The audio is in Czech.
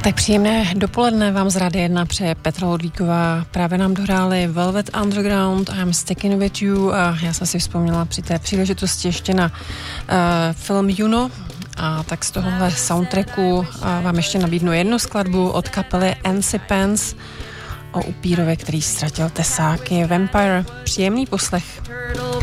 Tak příjemné dopoledne vám z Rádia 1 přeje Petra Ludvíková. Právě nám dohráli Velvet Underground, I'm Sticking With You a já jsem si vzpomněla při té příležitosti ještě na film Juno. A tak z tohohle soundtracku vám ještě nabídnu jednu skladbu od kapely Nancy Pants o upírovi, který ztratil tesáky. Vampire. Příjemný poslech.